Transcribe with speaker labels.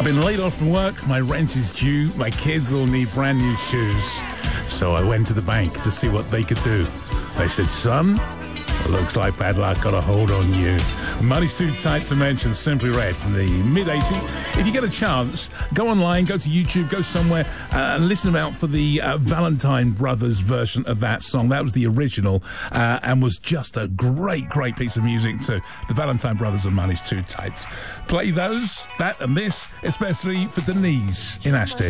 Speaker 1: I've been laid off from work, my rent is due, my kids all need brand new shoes. So I went to the bank to see what they could do. They said, son, it looks like bad luck got a hold on you. Money's Too Tight to Mention, Simply Red from the mid-80s. If you get a chance, go online, go to YouTube, go somewhere and listen out for the Valentine Brothers version of that song. That was the original and was just a great, great piece of music too. The Valentine Brothers and Money's Too Tight. Play those, that and this, especially for Denise in Ashton.